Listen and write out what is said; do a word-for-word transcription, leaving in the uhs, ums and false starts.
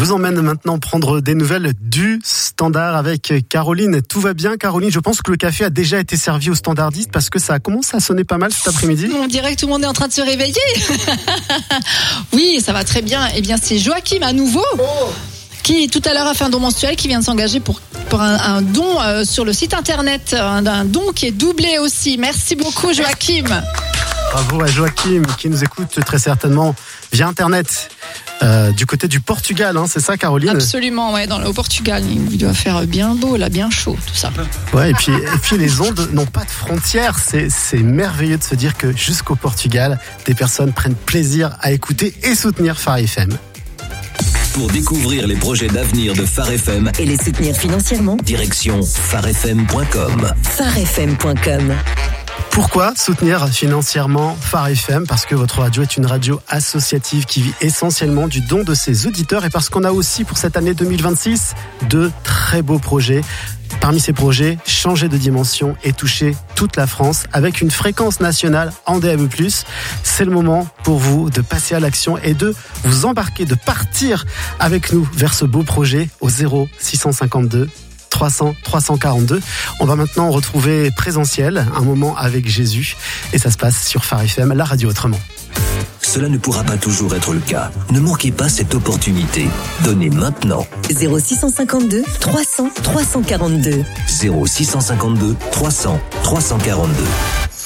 vous emmène maintenant prendre des nouvelles du Standard avec Caroline. Tout va bien, Caroline? Je pense que le café a déjà été servi aux standardistes parce que ça a commencé à sonner pas mal cet après-midi. On dirait que tout le monde est en train de se réveiller. Oui, ça va très bien. Eh bien, c'est Joachim à nouveau. Oh qui tout à l'heure a fait un don mensuel, qui vient de s'engager pour, pour un, un don euh, sur le site internet, un, un don qui est doublé aussi. Merci beaucoup Joachim. Bravo à Joachim qui nous écoute très certainement via internet euh, du côté du Portugal, hein, c'est ça Caroline? Absolument, ouais, dans, au Portugal. Il doit faire bien beau là, bien chaud, tout ça. Ouais, et puis, et puis les ondes n'ont pas de frontières, c'est, c'est merveilleux de se dire que jusqu'au Portugal, des personnes prennent plaisir à écouter et soutenir Phare F M. Pour découvrir les projets d'avenir de Phare F M et les soutenir financièrement, direction phare f m point com. phare f m point com. Pourquoi soutenir financièrement Phare F M? Parce que votre radio est une radio associative qui vit essentiellement du don de ses auditeurs et parce qu'on a aussi pour cette année deux mille vingt-six de très beaux projets. Parmi ces projets, changer de dimension et toucher toute la France avec une fréquence nationale en D A B plus. C'est le moment pour vous de passer à l'action et de vous embarquer, de partir avec nous vers ce beau projet au zéro six cent cinquante-deux trois cents trois cent quarante-deux. On va maintenant retrouver présentiel, un moment avec Jésus et ça se passe sur Phare F M, la radio autrement. Cela ne pourra pas toujours être le cas. Ne manquez pas cette opportunité. Donnez maintenant. zéro six cent cinquante-deux trois cents trois cent quarante-deux. zéro six cent cinquante-deux trois cents trois cent quarante-deux.